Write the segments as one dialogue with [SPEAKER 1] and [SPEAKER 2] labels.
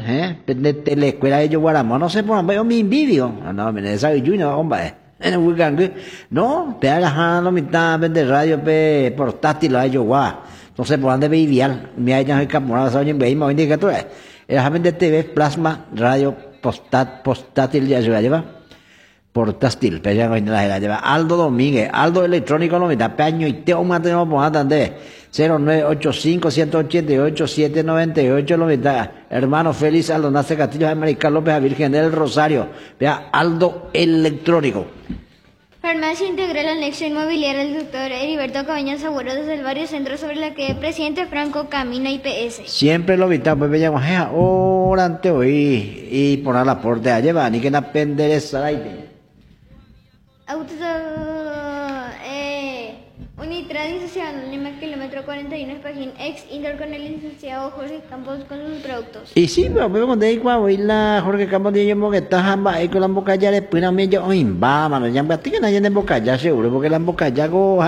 [SPEAKER 1] de teleescuela de Guaramo, no sé por qué, mi vídeo, no, me sabe yo, no, hombre, no, te hagas la mitad de radio, portátil, a ellos, guau, no sé por dónde vivían, me hay ya capturado, saben, veíamos, indicadores, era de TV, plasma, radio, postátil, ya se la lleva. Portátil, pero ya no la lleva. Aldo Domínguez, Aldo Electrónico, lo mitad, peño y teo más tenemos por atender. 0985-188-798, lo mitad. Hermano Félix Aldonace Castillo de Mariscal López a Virgen del Rosario. Vea, Aldo Electrónico.
[SPEAKER 2] Farmacia Integral Anexo Inmobiliario del doctor Heriberto Cabañas Agüero desde el barrio Centro sobre la que Presidente Franco camina IPS.
[SPEAKER 1] Siempre lo mitad, pues veía guajeja, orante hoy y por la porte a llevar, ni que na pendereza ahí.
[SPEAKER 2] Auto Unitrad Sociedad Anónima kilómetro 41 Espajín ex Indoor con el licenciado Jorge Campos con sus productos.
[SPEAKER 1] Y sí, pero me conté igual hoy la Jorge Campos de yo que está jamba con la boca ya después no me yo va mano ya me que nadie en boca ya seguro porque la boca ya go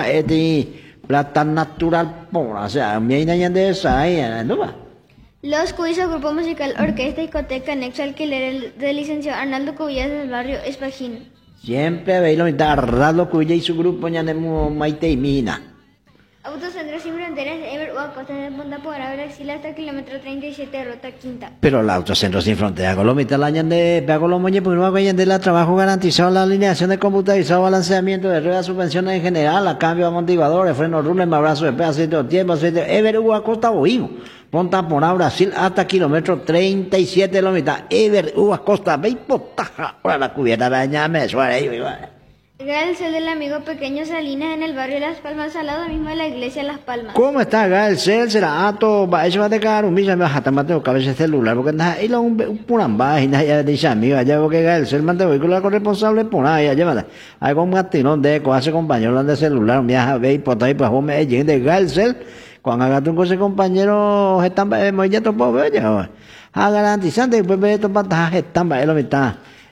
[SPEAKER 1] plata natural por o sea me hay nadie de esa ahí no va.
[SPEAKER 2] Los Cuisos, grupo musical, orquesta, discoteca, anexo alquiler del licenciado Arnaldo Cubillas del barrio Espajín.
[SPEAKER 1] Siempre veis lo mitad Arnaldo Cubillas y su grupo ya de Maite y Mina.
[SPEAKER 2] Autocentro Sin Fronteras de Ever Costa de Punta Podrá Brasil hasta kilómetro 37 ruta quinta.
[SPEAKER 1] Pero el Autocentro Sin Fronteras con lo mitad la de pego los moñes porque no va a de la trabajo garantizado la alineación de computarizado balanceamiento de ruedas subvenciones en general a cambio de amortiguadores frenos rules abrazo de aceite de tiempo aceite Ever Costa Bohigo. Ponta por Brasil hasta kilómetro 37 lo mitad. Ever Costa ve potaja. Ahora la cubierta bañame suena ahí igual.
[SPEAKER 2] Gael Cel del amigo pequeño Salinas en el barrio Las Palmas, al lado mismo de la iglesia Las Palmas.
[SPEAKER 1] ¿Cómo está Gael Cel? Será ato, va eso va a dejar un millón de hasta mateo cabeza celular porque nada, él un puramba y nada ya dice amigo allá porque Gael Cel manda vehículo corresponsable por ahí lleva. Hay con un matinón de hace compañero de celular, viaja ve y por ahí pues me de Gael Cel. Cuando haga tu cosa compañero están muy ya topo ver ya. A garantizante pues ve estos patajas están lo mitad.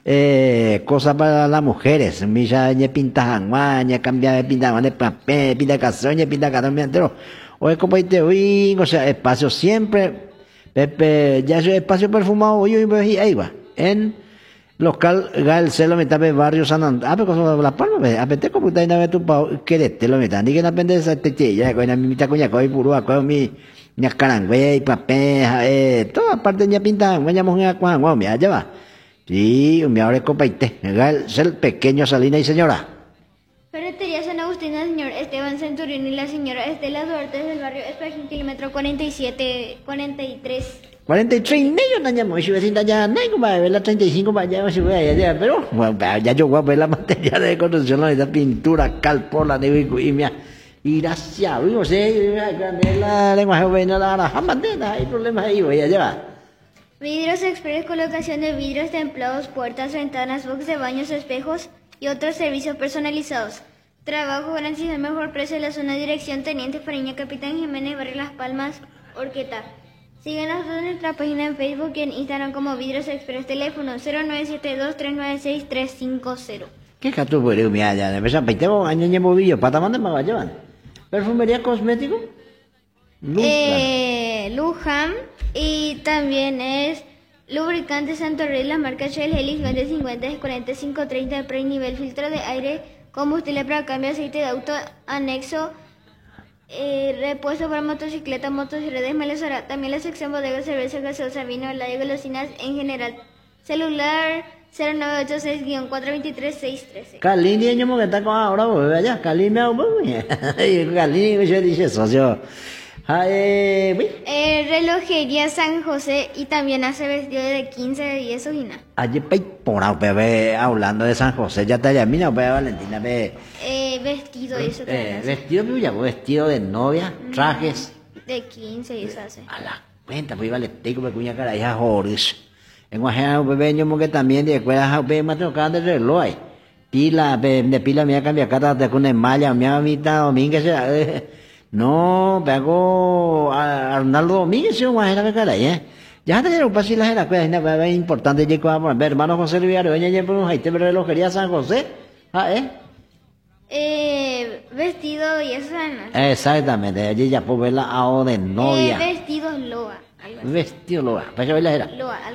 [SPEAKER 1] Cosas para las mujeres, milla ñe pintajan, ñe cambia de pintajan, de papel, pinta casón, ñe pinta casón, entero. Oye, como te oí, o sea, espacio siempre, Pepe, ya es espacio perfumado, hoy ahí va, en local Gael Celo, mitad de barrio San Antonio, pero cosa la palma, a vete como está en tu pau, querete lo mitad, ni que no apende esa ya, con la mitad coña, con purúa, con mi, ña carangüe, papel, toda parte ña pintajan, ña mujer, cuan, me allá va. Sí, me abre copa y té. El pequeño Salina y señora.
[SPEAKER 2] Ferretería San Agustín del señor Esteban Centurión y la señora Estela Duarte del barrio Espajín, kilómetro 43.
[SPEAKER 1] 43, no dañamos, si vecina ya, no hay como ver la 35 para allá, si voy allá, pero, bueno, ya yo voy a ver la materia de construcción, la pintura, calpola, y me y gracias, no sé, la lengua joven, la jamandera, hay problemas ahí, voy allá.
[SPEAKER 2] Vidrios Express, colocación de vidrios templados, puertas, ventanas, box de baños, espejos y otros servicios personalizados. Trabajo garantizado el mejor precio en la zona. Dirección Teniente Fariña, Capitán Jiménez, Barrio Las Palmas, Orqueta. Síguenos en nuestra página en Facebook y en Instagram como Vidrios Express. Teléfono 0972-396-350.
[SPEAKER 1] ¿Qué cato puede me allá? De verdad, 20 años llevo vídeo, ¿para dónde me va a llevar? ¿Perfumería cosmético?
[SPEAKER 2] Luján. Y también es lubricante Santorrey, la marca Shell Helix 2050 es 4530 de pre nivel, filtro de aire, combustible para cambio, aceite de auto, anexo, repuesto para motocicleta, motos y redes Melesora. También la sección bodega, cerveza, gaseosa, vino, helado y golosinas en general. Celular 0986-423-613.
[SPEAKER 1] Calini, yo me está con ahora, voy allá. Calini me hago, Calini, yo dije socio.
[SPEAKER 2] Relojería San José y también hace vestido de 15 de 10 y nada.
[SPEAKER 1] Allí por hablando de San José, ya te llamina, Valentina,
[SPEAKER 2] vestido eso que
[SPEAKER 1] vestido de novia, trajes.
[SPEAKER 2] De 15 y eso hace.
[SPEAKER 1] A la cuenta, pues vale, tengo que cuña cara, hija Joris. En Guajana, pequeño, que también de escuela, me tocaban de reloj. Pila, de pila, me cambia cara de una malla, me ha mitad domingo, no, pegó a Arnaldo Domínguez, yo imagino que caray, ya te quiero pasar las era es importante que vamos a ver, hermano José Riviero, ella ya por un haite relojería San José,
[SPEAKER 2] vestido y eso no.
[SPEAKER 1] Exactamente, allí ya puedo verla ahora de novia.
[SPEAKER 2] Vestidos Loa.
[SPEAKER 1] Vestido Loa, para que verla era.
[SPEAKER 2] Loa.